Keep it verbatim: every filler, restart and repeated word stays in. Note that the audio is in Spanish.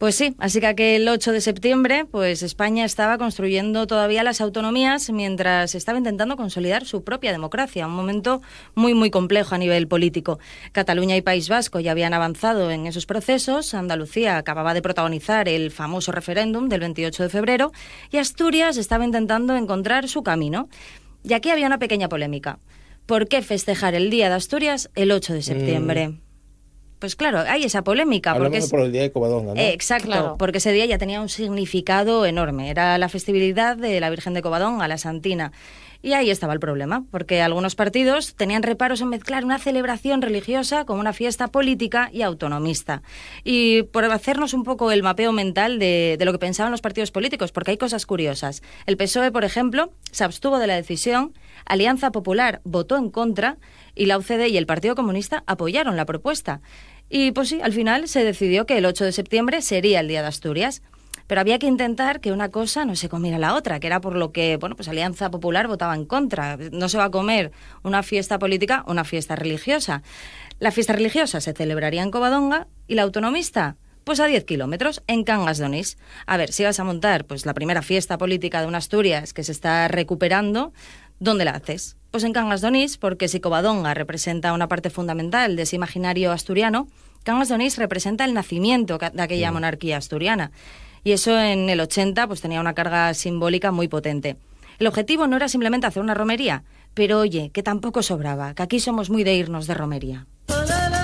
Pues sí, así que aquel ocho de septiembre, pues España estaba construyendo todavía las autonomías mientras estaba intentando consolidar su propia democracia, un momento muy, muy complejo a nivel político. Cataluña y País Vasco ya habían avanzado en esos procesos, Andalucía acababa de protagonizar el famoso referéndum del veintiocho de febrero y Asturias estaba intentando encontrar su camino. Y aquí había una pequeña polémica. ¿Por qué festejar el Día de Asturias el ocho de septiembre? Mm. Pues claro, hay esa polémica. Hablamos porque es... por el Día de Covadonga, ¿no? Eh, exacto, claro. Porque ese día ya tenía un significado enorme. Era la festividad de la Virgen de Covadonga, la Santina. Y ahí estaba el problema, porque algunos partidos tenían reparos en mezclar una celebración religiosa con una fiesta política y autonomista. Y por hacernos un poco el mapeo mental de, de lo que pensaban los partidos políticos, porque hay cosas curiosas. El P S O E, por ejemplo, se abstuvo de la decisión, Alianza Popular votó en contra y la U C D y el Partido Comunista apoyaron la propuesta. Y pues sí, al final se decidió que el ocho de septiembre sería el Día de Asturias. Pero había que intentar que una cosa no se comiera la otra, que era por lo que, bueno, pues Alianza Popular votaba en contra. No se va a comer una fiesta política o una fiesta religiosa. La fiesta religiosa se celebraría en Covadonga y la autonomista, pues a diez kilómetros, en Cangas de Onís. A ver, si vas a montar pues la primera fiesta política de una Asturias que se está recuperando, ¿dónde la haces? Pues en Cangas de Onís, porque si Covadonga representa una parte fundamental de ese imaginario asturiano, Cangas de Onís representa el nacimiento de aquella monarquía asturiana. Y eso en el ochenta pues tenía una carga simbólica muy potente. El objetivo no era simplemente hacer una romería, pero oye, que tampoco sobraba, que aquí somos muy de irnos de romería.